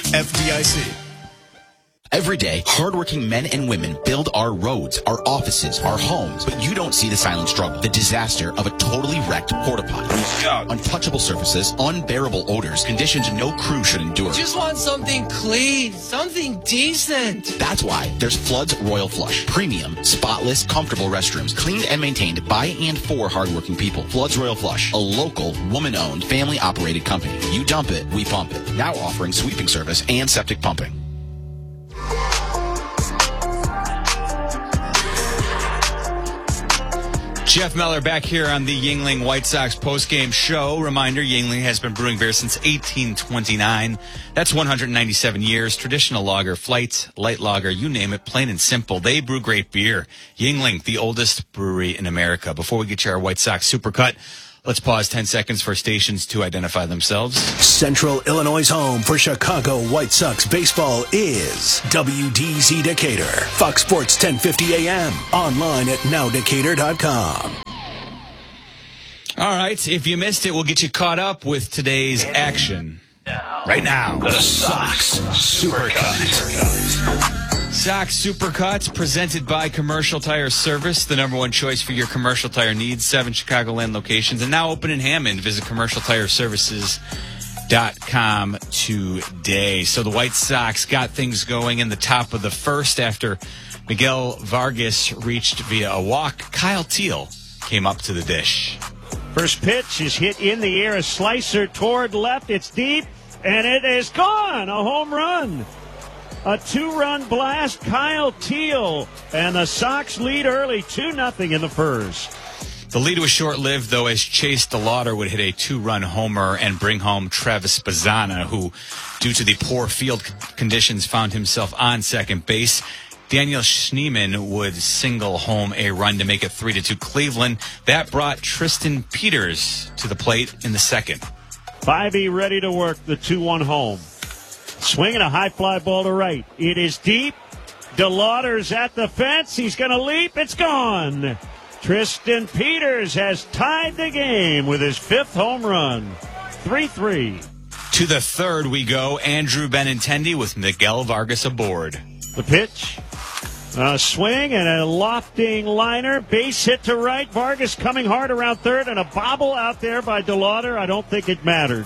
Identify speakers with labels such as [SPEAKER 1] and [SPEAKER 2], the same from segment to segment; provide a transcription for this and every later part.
[SPEAKER 1] FDIC.
[SPEAKER 2] Every day, hardworking men and women build our roads, our offices, our homes, but you don't see the silent struggle, the disaster of a totally wrecked porta potty. Untouchable surfaces, unbearable odors, conditions no crew should endure.
[SPEAKER 3] Just want something clean, something decent.
[SPEAKER 2] That's why there's Flood's Royal Flush. Premium, spotless, comfortable restrooms, cleaned and maintained by and for hardworking people. Flood's Royal Flush, a local, woman-owned, family-operated company. You dump it, we pump it. Now offering sweeping service and septic pumping.
[SPEAKER 4] Jeff Meller back here on the Yuengling White Sox postgame show. Reminder, Yuengling has been brewing beer since 1829. That's 197 years. Traditional lager, flight, light lager, you name it, plain and simple. They brew great beer. Yuengling, the oldest brewery in America. Before we get to our White Sox Supercut, let's pause 10 seconds for stations to identify themselves.
[SPEAKER 1] Central Illinois' home for Chicago White Sox baseball is WDZ Decatur. Fox Sports 1050 AM. Online at nowdecatur.com.
[SPEAKER 4] All right, if you missed it, we'll get you caught up with today's action. Right now.
[SPEAKER 1] The Sox Supercut.
[SPEAKER 4] Sox Supercuts presented by Commercial Tire Service, the number one choice for your commercial tire needs. 7 Chicagoland locations and now open in Hammond. Visit commercialtireservices.com today. So the White Sox got things going in the top of the first after Miguel Vargas reached via a walk. Kyle Teel came up to the dish.
[SPEAKER 5] First pitch is hit in the air, a slicer toward left. It's deep, and it is gone. A home run. A 2-run blast, Kyle Teel, and the Sox lead early, 2-0 in the first.
[SPEAKER 4] The lead was short-lived, though, as Chase DeLauder would hit a 2-run homer and bring home Travis Bazzana, who, due to the poor field conditions, found himself on second base. Daniel Schneemann would single home a run to make it 3-2 Cleveland. That brought Tristan Peters to the plate in the second.
[SPEAKER 5] Bybee ready to work the 2-1 home. Swinging a high fly ball to right. It is deep. DeLauder's at the fence. He's going to leap. It's gone. Tristan Peters has tied the game with his 5th home run. 3-3.
[SPEAKER 4] To the third we go. Andrew Benintendi with Miguel Vargas aboard.
[SPEAKER 5] The pitch. A swing and a lofting liner. Base hit to right. Vargas coming hard around third, and a bobble out there by DeLauder. I don't think it mattered.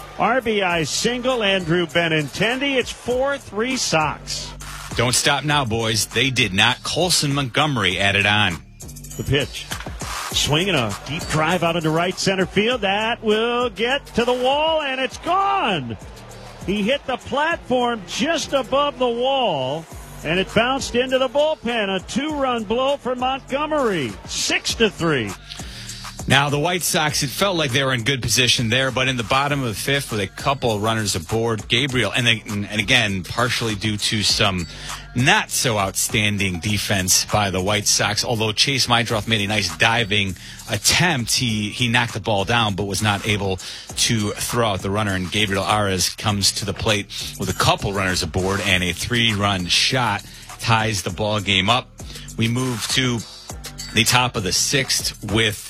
[SPEAKER 5] RBI single, Andrew Benintendi. It's 4-3 Sox.
[SPEAKER 4] Don't stop now, boys. They did not. Colson Montgomery added on.
[SPEAKER 5] The pitch. Swinging a deep drive out into right center field. That will get to the wall, and it's gone. He hit the platform just above the wall, and it bounced into the bullpen. A 2-run blow for Montgomery. 6-3.
[SPEAKER 4] Now, the White Sox, it felt like they were in good position there, but in the bottom of the 5th with a couple of runners aboard, Gabriel, and again, partially due to some not so outstanding defense by the White Sox, although Chase Meidroth made a nice diving attempt, he knocked the ball down but was not able to throw out the runner, and Gabriel Arias comes to the plate with a couple runners aboard, and a 3-run shot ties the ball game up. We move to the top of the 6th with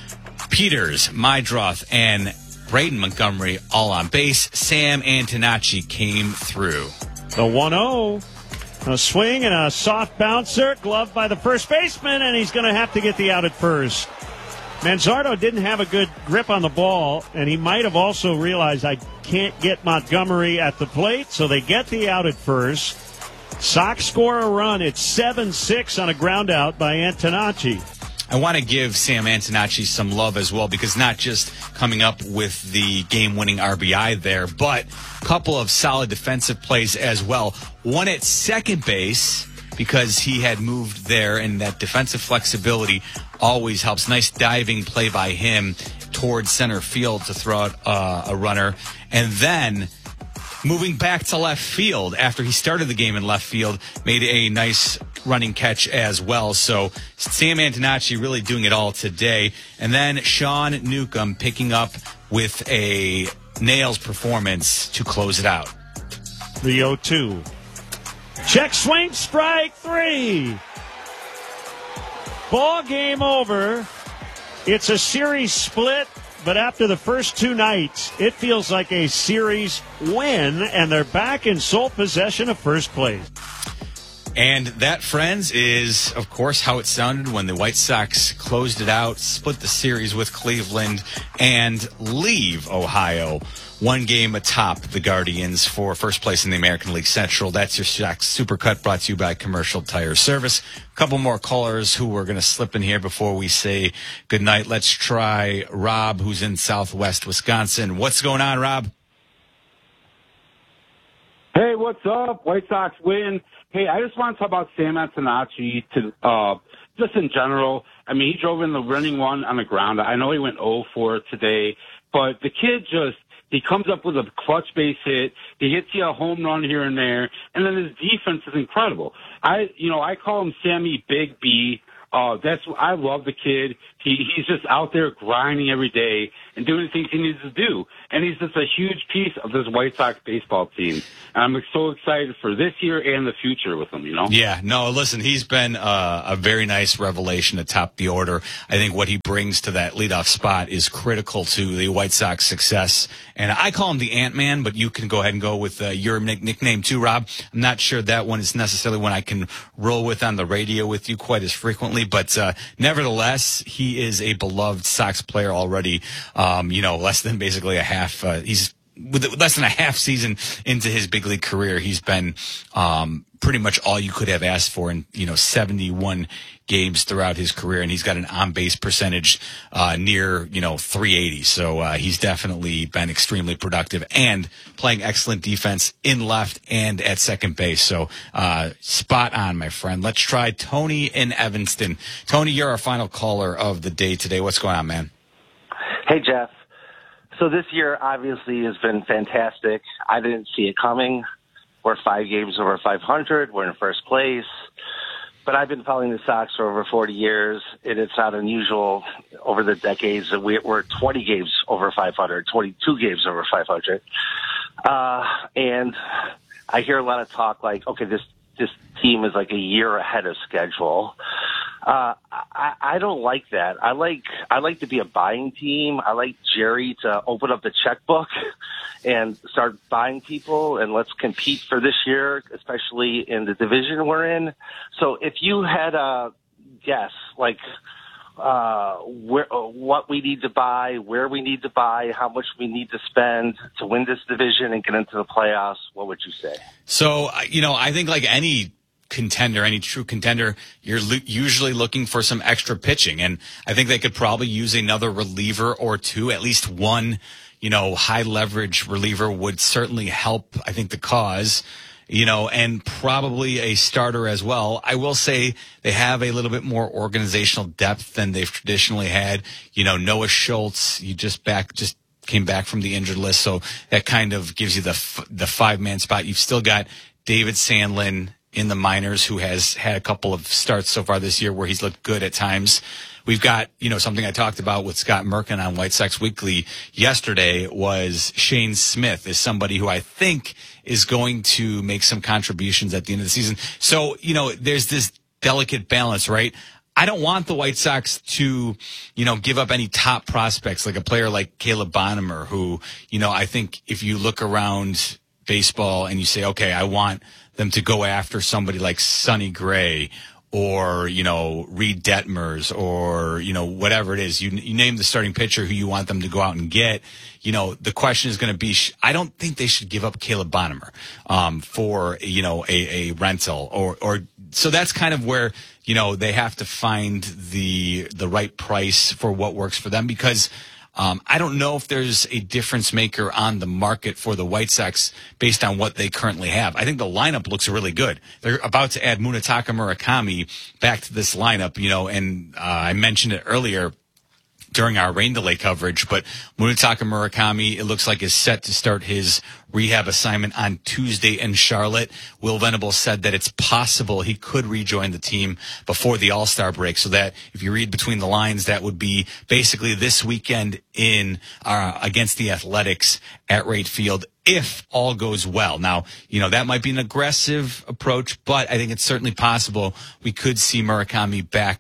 [SPEAKER 4] Peters, Meidroth, and Braden Montgomery all on base. Sam Antonacci came through.
[SPEAKER 5] The 1-0. A swing and a soft bouncer, gloved by the first baseman, and he's going to have to get the out at first. Manzardo didn't have a good grip on the ball, and he might have also realized I can't get Montgomery at the plate, so they get the out at first. Sox score a run. It's 7-6 on a ground out by Antonacci.
[SPEAKER 4] I want to give Sam Antonacci some love as well, because not just coming up with the game-winning RBI there, but a couple of solid defensive plays as well. One at second base, because he had moved there, and that defensive flexibility always helps. Nice diving play by him towards center field to throw out a runner. And then moving back to left field after he started the game in left field, made a nice running catch as well. So Sam Antonacci really doing it all today. And then Sean Newcomb picking up with a nails performance to close it out.
[SPEAKER 5] The 0-2. Check swing, strike 3. Ball game over. It's a series split. but after the first two nights, it feels like a series win, and they're back in sole possession of first place.
[SPEAKER 4] And that, friends, is, of course, how it sounded when the White Sox closed it out, split the series with Cleveland, and leave Ohio one game atop the Guardians for first place in the American League Central. That's your Sox Supercut, brought to you by Commercial Tire Service. A couple more callers who we're going to slip in here before we say goodnight. Let's try Rob, who's in Southwest Wisconsin. What's going on, Rob?
[SPEAKER 6] Hey, what's up? White Sox win. Hey, I just want to talk about Sam Antonacci just in general. I mean, he drove in the running one on the ground. I know he went 0-4 today, but the kid he comes up with a clutch base hit. He hits you a home run here and there, and then his defense is incredible. I call him Sammy Big B. I love the kid. He's just out there grinding every day and doing the things he needs to do. And he's just a huge piece of this White Sox baseball team. And I'm so excited for this year and the future with him,
[SPEAKER 4] Yeah, no, listen, he's been a very nice revelation atop the order. I think what he brings to that leadoff spot is critical to the White Sox success. And I call him the Ant-Man, but you can go ahead and go with your nickname too, Rob. I'm not sure that one is necessarily one I can roll with on the radio with you quite as frequently, but nevertheless, he is a beloved Sox player already. Less than basically a half. He's with less than a half season into his big league career. He's been pretty much all you could have asked for in 71 games throughout his career, and he's got an on-base percentage near 380. So he's definitely been extremely productive and playing excellent defense in left and at second base. So spot on, my friend. Let's try Tony in Evanston. Tony, you're our final caller of the day today. What's going on, man?
[SPEAKER 7] Hey, Jeff. So this year obviously has been fantastic. I didn't see it coming. We're 5 games over 500. We're in first place. But I've been following the Sox for over 40 years, and it's not unusual over the decades that we're 20 games over 500, 22 games over 500. And I hear a lot of talk like, okay, this team is like a year ahead of schedule. I don't like that. I like to be a buying team. I like Jerry to open up the checkbook and start buying people, and let's compete for this year, especially in the division we're in. So if you had a guess, like what we need to buy, where we need to buy, how much we need to spend to win this division and get into the playoffs, what would you say?
[SPEAKER 4] So, I think like any contender, any true contender, you're usually looking for some extra pitching. And I think they could probably use another reliever or two, at least one, high leverage reliever would certainly help, I think, the cause, and probably a starter as well. I will say they have a little bit more organizational depth than they've traditionally had. Noah Schultz, just came back from the injured list. So that kind of gives you the 5-man spot. You've still got David Sandlin in the minors, who has had a couple of starts so far this year where he's looked good at times. We've got, something I talked about with Scott Merkin on White Sox Weekly yesterday was Shane Smith is somebody who I think is going to make some contributions at the end of the season. So, there's this delicate balance, right? I don't want the White Sox to, give up any top prospects, like a player like Caleb Bonham, who, I think if you look around baseball and you say, okay, I want them to go after somebody like Sonny Gray or, Reed Detmers or, whatever it is. You name the starting pitcher who you want them to go out and get. The question is going to be, I don't think they should give up Caleb Bonham for, a rental or so that's kind of where, they have to find the right price for what works for them, because I don't know if there's a difference maker on the market for the White Sox based on what they currently have. I think the lineup looks really good. They're about to add Munetaka Murakami back to this lineup, and I mentioned it earlier during our rain delay coverage, but Munetaka Murakami, it looks like, is set to start his rehab assignment on Tuesday in Charlotte. Will Venables said that it's possible he could rejoin the team before the All-Star break, so that if you read between the lines, that would be basically this weekend in against the Athletics at Wright Field, if all goes well. Now, that might be an aggressive approach, but I think it's certainly possible we could see Murakami back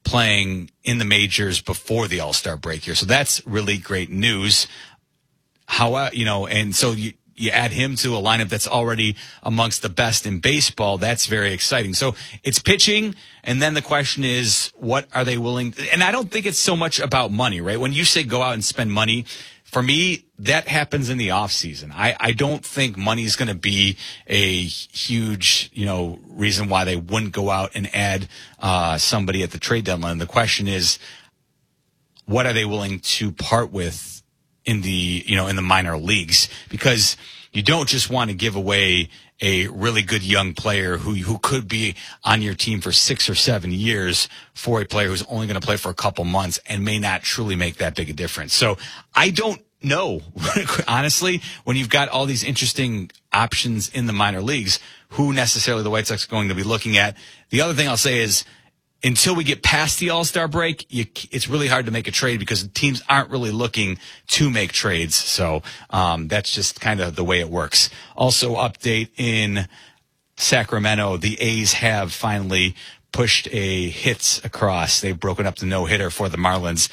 [SPEAKER 4] playing in the majors before the All-Star break here. So that's really great news. And so you add him to a lineup that's already amongst the best in baseball. That's very exciting. So it's pitching, and then the question is, what are they willing? And I don't think it's so much about money, right? When you say go out and spend money, for me, that happens in the off season. I don't think money is going to be a huge, reason why they wouldn't go out and add somebody at the trade deadline. The question is, what are they willing to part with in the minor leagues? Because you don't just want to give away a really good young player who could be on your team for 6 or 7 years for a player who's only going to play for a couple months and may not truly make that big a difference. So I don't know, honestly, when you've got all these interesting options in the minor leagues, who necessarily the White Sox are going to be looking at. The other thing I'll say is, until we get past the All-Star break, it's really hard to make a trade because teams aren't really looking to make trades. So that's just kind of the way it works. Also, update in Sacramento, the A's have finally pushed a hits across. They've broken up the no-hitter for the Marlins.